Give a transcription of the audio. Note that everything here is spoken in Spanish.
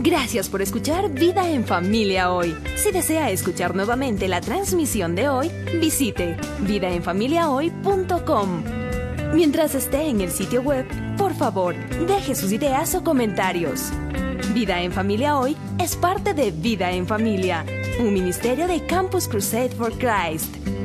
Gracias por escuchar Vida en Familia hoy. Si desea escuchar nuevamente la transmisión de hoy, visite vidaenfamiliahoy.com. Mientras esté en el sitio web, por favor, deje sus ideas o comentarios. Vida en Familia hoy es parte de Vida en Familia, un ministerio de Campus Crusade for Christ.